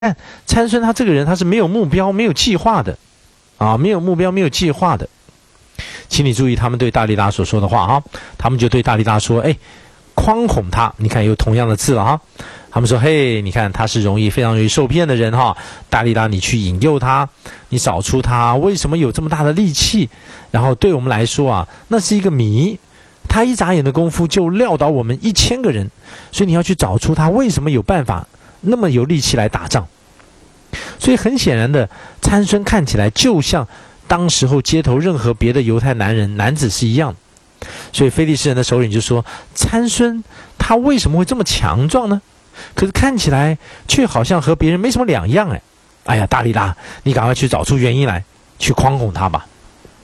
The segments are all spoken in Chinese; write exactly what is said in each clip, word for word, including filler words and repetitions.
看参孙他这个人他是没有目标、没有计划的，啊，没有目标、没有计划的。请你注意他们对大利拉所说的话哈，他们就对大利拉说：“哎，诓哄他，你看有同样的字了哈。他们说：嘿，你看他是容易非常容易受骗的人哈，大利拉你去引诱他，你找出他为什么有这么大的力气，然后对我们来说啊，那是一个谜。”他一眨眼的功夫就撂倒我们一千个人，所以你要去找出他为什么有办法那么有力气来打仗。所以很显然的，参孙看起来就像当时候街头任何别的犹太男人男子是一样的。所以非利士人的首领就说：参孙他为什么会这么强壮呢？可是看起来却好像和别人没什么两样哎。哎呀，大利拉，你赶快去找出原因来，去诓哄他吧。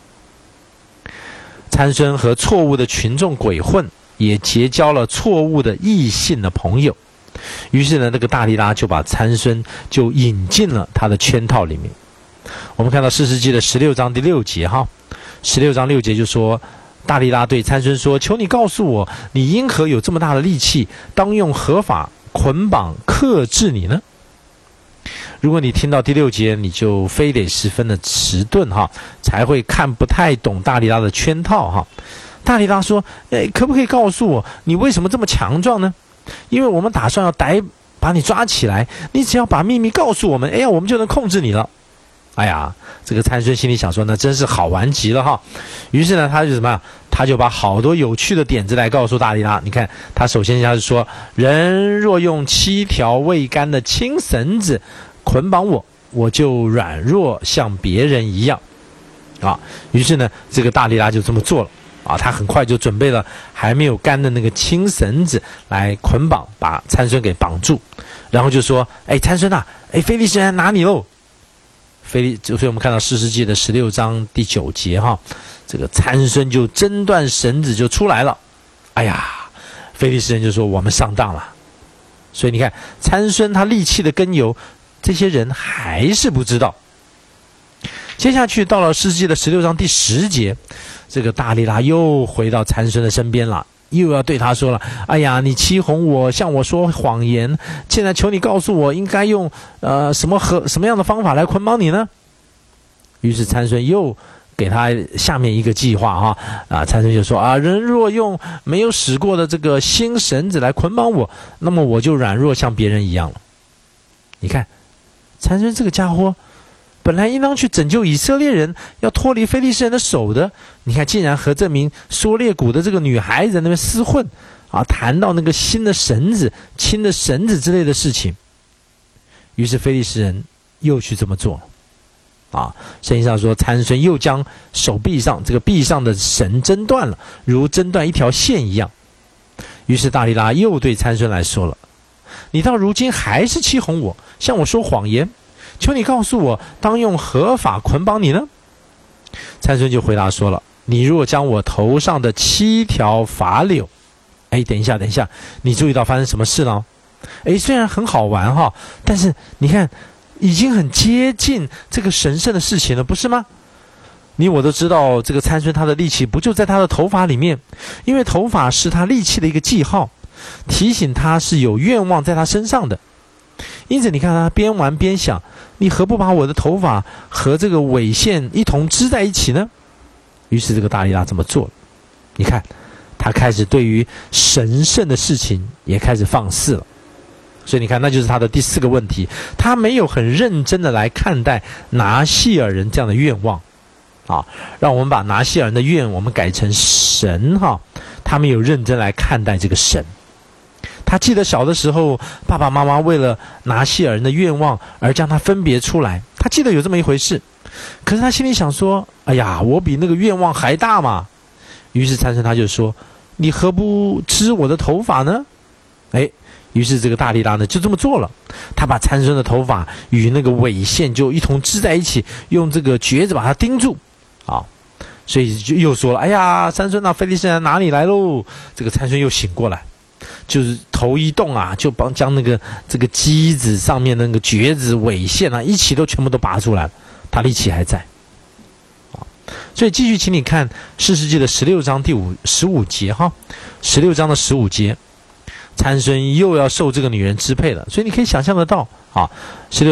参孙和错误的群众鬼混，也结交了错误的异性的朋友。于是呢，这个大利拉就把参孙就引进了他的圈套里面。我们看到士师记的十六章第六节哈，十六章六节就说，大利拉对参孙说：求你告诉我，你因何有这么大的力气，当用合法捆绑克制你呢？如果你听到第六节，你就非得十分的迟钝哈，才会看不太懂大利拉的圈套哈。大利拉说：诶，可不可以告诉我，你为什么这么强壮呢？因为我们打算要逮把你抓起来，你只要把秘密告诉我们，哎呀，我们就能控制你了。哎呀，这个参孙心里想说，那真是好玩极了哈。于是呢，他就怎么样？他就把好多有趣的点子来告诉大利拉。你看，他首先他是说，人若用七条未干的青绳子捆绑我，我就软弱像别人一样啊。于是呢，这个大利拉就这么做了啊。他很快就准备了还没有干的那个青绳子来捆绑，把参孙给绑住，然后就说：哎，参孙啊，哎，非利士人拿你喽。非利，所以我们看到士师记的十六章第九节哈，这个参孙就挣断绳子就出来了。哎呀，非利士人就说我们上当了。所以你看，参孙他力气的根由，这些人还是不知道。接下去到了士师记的十六章第十节，这个大利拉又回到参孙的身边了，又要对他说了：哎呀，你欺哄我，向我说谎言，现在求你告诉我，应该用呃什么和什么样的方法来捆绑你呢？于是参孙又给他下面一个计划哈啊，参孙就说：啊，人若用没有使过的这个新绳子来捆绑我，那么我就软弱像别人一样了。你看，参孙这个家伙本来应当去拯救以色列人，要脱离非利士人的手的，你看竟然和这名梭列谷的这个女孩子在那边厮混啊，谈到那个新的绳子、新的绳子之类的事情。于是非利士人又去这么做啊。圣经上说，参孙又将手臂上这个臂上的绳挣断了，如挣断一条线一样。于是大利拉又对参孙来说了：你到如今还是欺哄我，向我说谎言，求你告诉我，当用何法捆绑你呢？参孙就回答说了：你若将我头上的七条发柳……哎，等一下，等一下，你注意到发生什么事了？哎，虽然很好玩哈，但是你看，已经很接近这个神圣的事情了，不是吗？你我都知道，这个参孙他的力气不就在他的头发里面，因为头发是他力气的一个记号，提醒他是有愿望在他身上的。因此你看他边玩边想，你何不把我的头发和这个尾线一同织在一起呢？于是这个大利拉这么做了。你看他开始对于神圣的事情也开始放肆了。所以你看，那就是他的第四个问题，他没有很认真的来看待拿细尔人这样的愿望啊。让我们把拿细尔人的愿我们改成神哈，他没有认真来看待这个神。他记得小的时候，爸爸妈妈为了拿细尔人的愿望而将他分别出来，他记得有这么一回事。可是他心里想说：哎呀，我比那个愿望还大嘛。于是参孙他就说：你何不织我的头发呢？哎，于是这个大利拉呢就这么做了，他把参孙的头发与那个尾线就一同织在一起，用这个橛子把它钉住啊。所以就又说了：哎呀，参孙啊，非利士人哪里来喽？这个参孙又醒过来，就是头一动啊，就帮将那个这个机子上面那个橛子尾线啊一起都全部都拔出来了，他力气还在啊。所以继续请你看士师记的十六章第五十五节哈，十六章的十五节，参孙又要受这个女人支配了。所以你可以想象得到啊，十六